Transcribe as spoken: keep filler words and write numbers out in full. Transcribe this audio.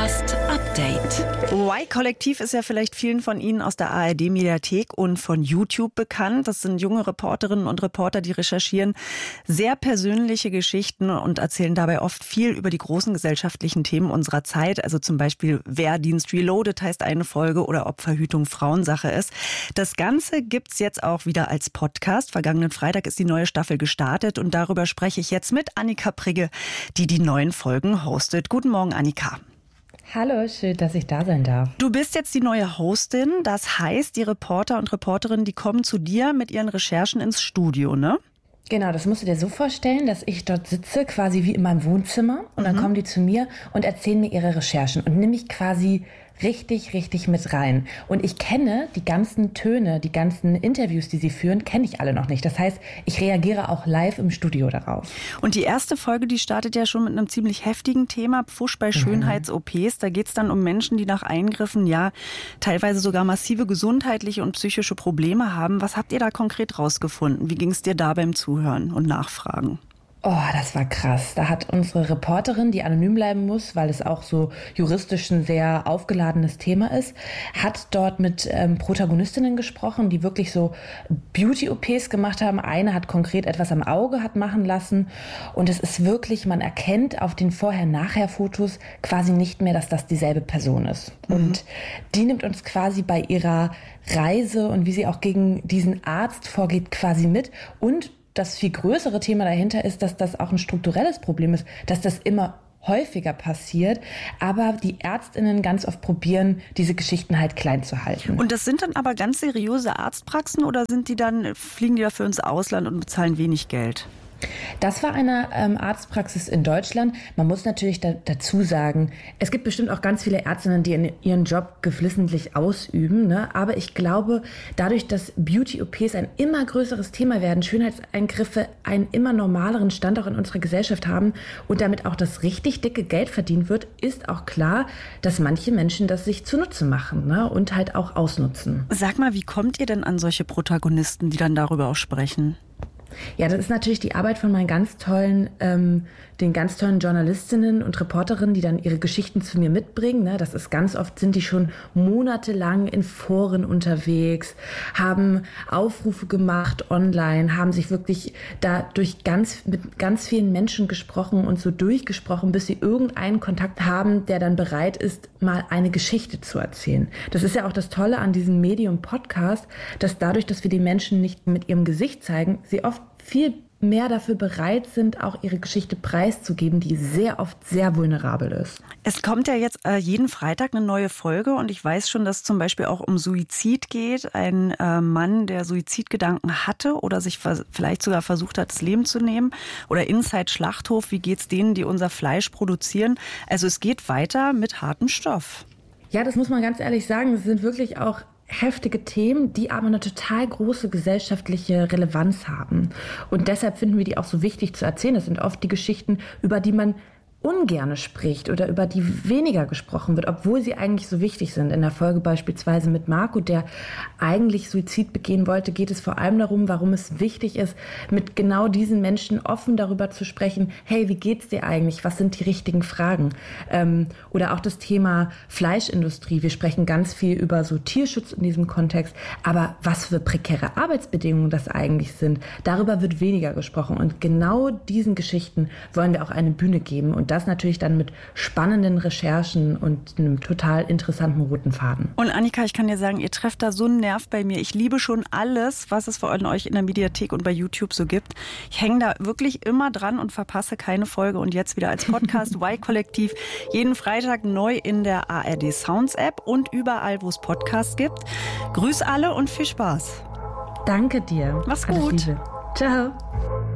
Podcast Update. Y-Kollektiv ist ja vielleicht vielen von Ihnen aus der A R D-Mediathek und von YouTube bekannt. Das sind junge Reporterinnen und Reporter, die recherchieren sehr persönliche Geschichten und erzählen dabei oft viel über die großen gesellschaftlichen Themen unserer Zeit. Also zum Beispiel Wehrdienst Reloaded heißt eine Folge oder ob Verhütung Frauensache ist. Das Ganze gibt's jetzt auch wieder als Podcast. Vergangenen Freitag ist die neue Staffel gestartet und darüber spreche ich jetzt mit Annika Prigge, die die neuen Folgen hostet. Guten Morgen, Annika. Hallo, schön, dass ich da sein darf. Du bist jetzt die neue Hostin. Das heißt, die Reporter und Reporterinnen, die kommen zu dir mit ihren Recherchen ins Studio, ne? Genau, das musst du dir so vorstellen, dass ich dort sitze, quasi wie in meinem Wohnzimmer. Und dann mhm. kommen die zu mir und erzählen mir ihre Recherchen und nehmen mich quasi richtig, richtig mit rein. Und ich kenne die ganzen Töne, die ganzen Interviews, die sie führen, kenne ich alle noch nicht. Das heißt, ich reagiere auch live im Studio darauf. Und die erste Folge, die startet ja schon mit einem ziemlich heftigen Thema, Pfusch bei Schönheits-O Ps. Da geht es dann um Menschen, die nach Eingriffen ja teilweise sogar massive gesundheitliche und psychische Probleme haben. Was habt ihr da konkret rausgefunden? Wie ging es dir da beim Zuhören und Nachfragen? Oh, das war krass. Da hat unsere Reporterin, die anonym bleiben muss, weil es auch so juristisch ein sehr aufgeladenes Thema ist, hat dort mit ähm, Protagonistinnen gesprochen, die wirklich so Beauty-O Ps gemacht haben. Eine hat konkret etwas am Auge hat machen lassen. Und es ist wirklich, man erkennt auf den Vorher-Nachher-Fotos quasi nicht mehr, dass das dieselbe Person ist. Mhm. Und die nimmt uns quasi bei ihrer Reise und wie sie auch gegen diesen Arzt vorgeht, quasi mit. Und das viel größere Thema dahinter ist, dass das auch ein strukturelles Problem ist, dass das immer häufiger passiert, aber die ÄrztInnen ganz oft probieren, diese Geschichten halt klein zu halten. Und das sind dann aber ganz seriöse Arztpraxen oder sind die dann, fliegen die dafür ins Ausland und bezahlen wenig Geld? Das war eine ähm, Arztpraxis in Deutschland. Man muss natürlich da, dazu sagen, es gibt bestimmt auch ganz viele Ärztinnen, die in, ihren Job geflissentlich ausüben. Ne? Aber ich glaube, dadurch, dass Beauty-O Ps ein immer größeres Thema werden, Schönheitseingriffe einen immer normaleren Stand auch in unserer Gesellschaft haben und damit auch das richtig dicke Geld verdient wird, ist auch klar, dass manche Menschen das sich zunutze machen, ne? Und halt auch ausnutzen. Sag mal, wie kommt ihr denn an solche Protagonisten, die dann darüber auch sprechen? Ja, das ist natürlich die Arbeit von meinen ganz tollen, ähm, den ganz tollen Journalistinnen und Reporterinnen, die dann ihre Geschichten zu mir mitbringen. Ne? Das ist ganz oft, sind die schon monatelang in Foren unterwegs, haben Aufrufe gemacht online, haben sich wirklich da durch ganz, mit ganz vielen Menschen gesprochen und so durchgesprochen, bis sie irgendeinen Kontakt haben, der dann bereit ist, mal eine Geschichte zu erzählen. Das ist ja auch das Tolle an diesem Medium-Podcast, dass dadurch, dass wir die Menschen nicht mit ihrem Gesicht zeigen, sie oft viel mehr dafür bereit sind, auch ihre Geschichte preiszugeben, die sehr oft sehr vulnerabel ist. Es kommt ja jetzt äh, jeden Freitag eine neue Folge und ich weiß schon, dass es zum Beispiel auch um Suizid geht. Ein äh, Mann, der Suizidgedanken hatte oder sich vers- vielleicht sogar versucht hat, das Leben zu nehmen. Oder Inside Schlachthof, wie geht's denen, die unser Fleisch produzieren? Also es geht weiter mit hartem Stoff. Ja, das muss man ganz ehrlich sagen. Es sind wirklich auch heftige Themen, die aber eine total große gesellschaftliche Relevanz haben. Und deshalb finden wir die auch so wichtig zu erzählen. Das sind oft die Geschichten, über die man ungerne spricht oder über die weniger gesprochen wird, obwohl sie eigentlich so wichtig sind. In der Folge beispielsweise mit Marco, der eigentlich Suizid begehen wollte, geht es vor allem darum, warum es wichtig ist, mit genau diesen Menschen offen darüber zu sprechen, hey, wie geht's dir eigentlich? Was sind die richtigen Fragen? Ähm, oder auch das Thema Fleischindustrie. Wir sprechen ganz viel über so Tierschutz in diesem Kontext, aber was für prekäre Arbeitsbedingungen das eigentlich sind, darüber wird weniger gesprochen. Und genau diesen Geschichten wollen wir auch eine Bühne geben und das natürlich dann mit spannenden Recherchen und einem total interessanten roten Faden. Und Annika, ich kann dir sagen, ihr trefft da so einen Nerv bei mir. Ich liebe schon alles, was es von euch in der Mediathek und bei YouTube so gibt. Ich hänge da wirklich immer dran und verpasse keine Folge. Und jetzt wieder als Podcast Y-Kollektiv. Jeden Freitag neu in der A R D Sounds App und überall, wo es Podcasts gibt. Grüß alle und viel Spaß. Danke dir. Mach's Alles gut. Liebe. Ciao.